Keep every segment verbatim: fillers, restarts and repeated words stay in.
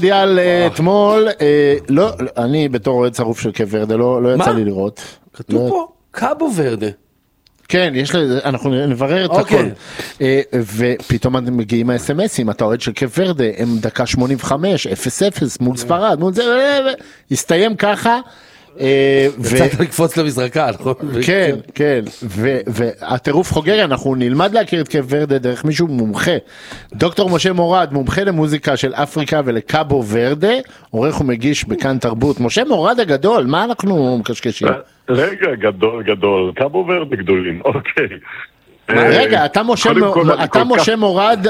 מונדיאל אתמול, לא, אני בתור אוהד שרוף של קאפ ורדה, לא יצא לי לראות. כתוב פה קאבו ורדה. כן, יש לי, אנחנו נברר את הכל. ופתאום אתם מגיעים ה-אס אם אסים, אתה אוהד של קאפ ורדה, הם דקה שמונים וחמש, אפס אפס, מול ספרד, מול זה, הסתיים ככה. יצאת לקפוץ למזרקה, נכון? כן, כן, והטירוף חוגר, אנחנו נלמד להכיר את קאפ ורדה דרך מישהו מומחה. דוקטור משה מורד, מומחה למוזיקה של אפריקה ולקאבו ורדה, עורך ומגיש בכאן תרבות. משה מורד הגדול, מה אנחנו מקשקשים? רגע, גדול, גדול, קאבו ורדה גדולים, אוקיי. רגע, אתה משה מורד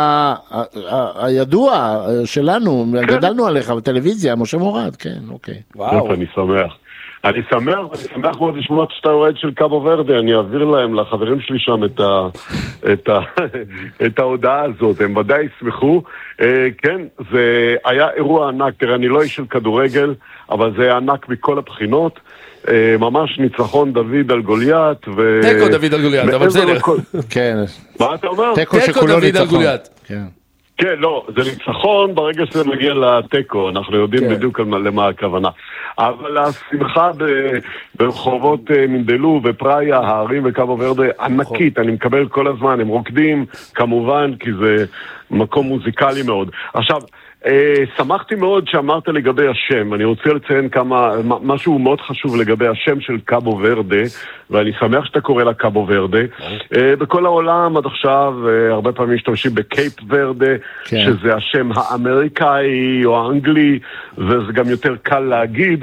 הידוע שלנו, גדלנו עליך בטלוויזיה, משה מורד, כן, אוקיי. וואו. אני שמח. אני שמח, אני שמח מאוד לשמוע שאתה אוהד של קאבו ורדה, אני אעביר להם, לחברים שלי שם, את ה, את ה, את ההודעה הזאת, הם ודאי ישמחו. כן, זה היה אירוע ענק, תראה, אני לא איש של כדורגל, אבל זה היה ענק מכל הבחינות. ממש ניצחון דוד על גוליית. תיקו דוד על גוליית, אבל בסדר. כן. מה אתה אומר? תיקו דוד על גוליית. כן. כן, לא, זה ניצחון ברגע שזה מגיע לטקו, אנחנו יודעים בדיוק למה הכוונה. אבל השמחה ברחובות מנדלו ופראיה, הערים וקאבו ורדה ענקית, אני מקבל כל הזמן, הם רוקדים כמובן, כי זה מקום מוזיקלי מאוד. עכשיו, שמחתי מאוד שאמרת לגבי השם, אני רוצה לציין כמה, משהו מאוד חשוב לגבי השם של קאבו ורדה, ואני שמח שאתה קורא לה קאבו ורדה. בכל העולם עד עכשיו הרבה פעמים משתמשים בקייפ ורדה, שזה השם האמריקאי או האנגלי, וזה גם יותר קל להגיד.